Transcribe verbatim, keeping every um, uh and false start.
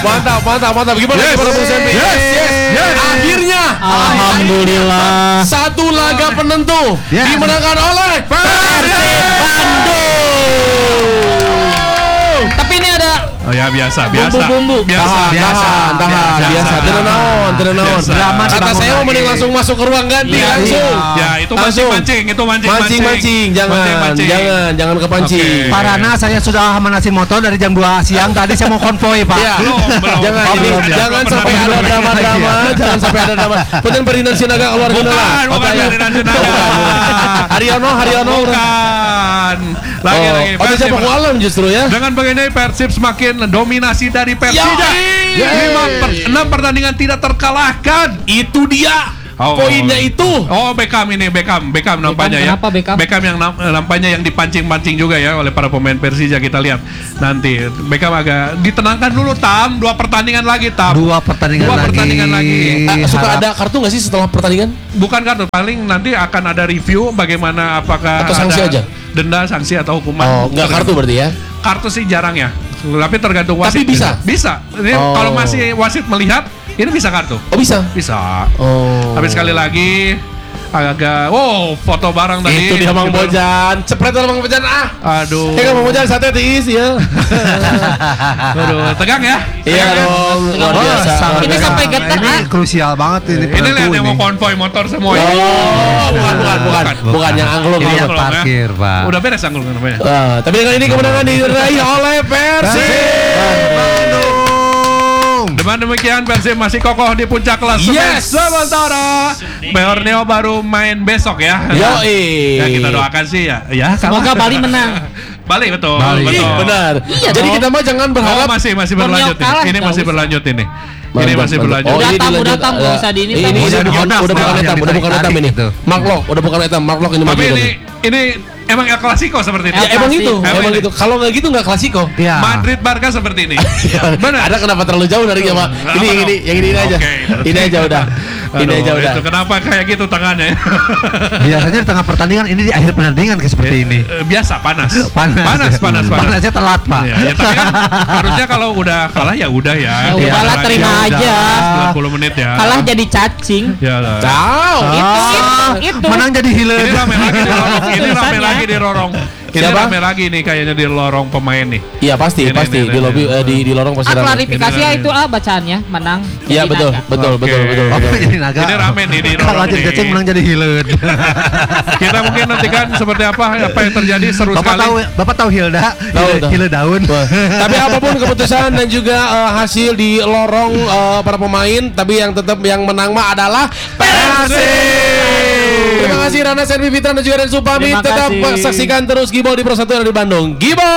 Mantap, mantap, mantap. Gimana Yes. gimana Bung Sempi? Yes, yes, yes. Akhirnya Alhamdulillah. satu laga penentu Yes. dimenangkan oleh Persib Bandung. Tapi ini ada Oh ya biasa, biasa. Bumbu-bumbu. Biasa, Tahan, biasa. tahan, tahan, biasa. Tidak naon, tidak naon. Biasa. Drama Kata dibangun saya mau mending lagi. langsung masuk ke ruang ganti Iya, langsung. Ya, itu Langsung. mancing-mancing, itu mancing-mancing. Mancing-mancing, jangan, Mancing-mancing. jangan, jangan kepancing. Oke. Parana saya sudah manasi motor dari jam dua siang. Tadi saya mau konvoy, Pak. Iya. Belum, belum. Jangan, Belum, ini, belum, jangan belum sampai pernah ada belum. drama-drama, jangan sampai ada drama. Punten Perinan Sinaga keluar Bukan, jendela. bukan Oke, ya. Perinan Sinaga. Bukan. Haryono, Haryono. Bukan. Lagi, Oh, lagi. oh, Persib. Paku Alam justru ya. Dengan begini Persib semakin dominasi dari Persija. Yoi. Lima per, enam pertandingan tidak terkalahkan. Itu dia. Oh, Poinnya itu. Oh Beckham ini Beckham Beckham nampaknya ya. kenapa Beckham? yang nam- nampaknya yang dipancing-pancing juga ya oleh para pemain Persija, kita lihat nanti. Beckham agak ditenangkan dulu Tam, dua pertandingan lagi Tam. Dua pertandingan Dua lagi. pertandingan lagi. Eh, suka Harap- ada kartu nggak sih setelah pertandingan? Bukan kartu, paling nanti akan ada review bagaimana apakah Atau sanksi ada aja? denda, sanksi atau hukuman. Oh, nggak kartu berarti ya? Kartu sih jarang ya. Tapi tergantung wasit. Tapi bisa? Bisa. Ini Oh. kalau masih wasit melihat, ini bisa kartu. Oh bisa. Bisa. Oh. Tapi sekali lagi agak wow, foto bareng tadi. Itu dia Mang Bojan. Cepret Mang Bojan ah. Aduh. Ya kan Mang Bojan sate tiis ya. Aduh, tegang ya? Iya Tegang ya? dong. Luar Oh, biasa. sangat luar Ini biasa. sampai getar, Ini ah. krusial banget ini. Ini penentu lihat yang ini. mau konvoy motor semua. Oh, bukan bukan bukan. Bukan yang angklung. Ini Ini yang angklung, ya. parkir, Pak. Udah beres angklung namanya. Ah, tapi dengan ini kemenangan diraih oleh Persib Bandung. Dengan demikian Persib masih kokoh di puncak klasemen. Yes. Sementara Borneo baru main besok ya. Yoi. Ya kita doakan sih ya. Ya Semoga Bali menang. Bali betul, Bali. betul. Ih, benar. Iya Jadi dong. kita mah jangan Oh, berharap masih masih Borneo berlanjut ini. kalah, Ini nggak masih usah. berlanjut ini. Ini Mantap, masih mantap. berlanjut. Oh, Udah ini tam, udah dilanjut, tam, eh, nggak usah di ini, Ini tam. udah Udah bukan diodas, udah bukan Pak. etam, udah bukan etam ini. Gitu. Marklock, udah bukan etam, Marklock ini Tapi maju. ini ini emang El Clasico seperti ini. Ya emang Klasik. itu, Emang emang ini. itu. Kalau nggak gitu nggak klasiko. Iya. Madrid Barca seperti ini. Benar. Ada kenapa terlalu jauh dari Pak? Ini yang ini, yang ini aja. Oke. Ini aja udah. Ini Aduh, aja udah. itu kenapa kayak gitu tangannya? Biasanya di tengah pertandingan, ini di akhir pertandingan kayak seperti ini. Eh, Biasa panas. Panas. Panas, panas, panas. Panasnya telat, Pak. Ya, ya, tapi kan harusnya kalau udah kalah ya udah ya. Ya Tidak udahlah, lagi. terima Ya udah, aja. sembilan puluh menit ya. Kalah jadi cacing. Ya lah. Ciao. Itu, itu, Ah, itu. menang jadi hilir. Ini rame lagi di lorong. Ini rame Tulisannya. lagi di lorong. Ini Siapa? rame lagi nih kayaknya di lorong pemain nih. Iya pasti, Ini, pasti ini, di ini. lobby eh, di di lorong pasti Ah, ramai. klarifikasi Ini, ya ini. itu ah bacaannya menang. Iya jadi betul, naga. betul, Oke. betul, betul, Oh, betul. jadi naga. Ini rame nih di Kalau lorong jadi nih. cacing menang jadi hilir. Kita mungkin nantikan seperti apa apa yang terjadi, seru Bapak sekali. tahu, Bapak tahu Hilda? Tahu, Hilda, tahu. Hilda daun. Wah. Tapi apapun keputusan dan juga eh, hasil di lorong eh, para pemain, tapi yang tetap yang menang mah adalah Persib. Terima kasih Rana Servi Fitran dan juga Dan Supami. Terima Tetap kasih. saksikan terus Gibol di Pro satu di Bandung. Gibol.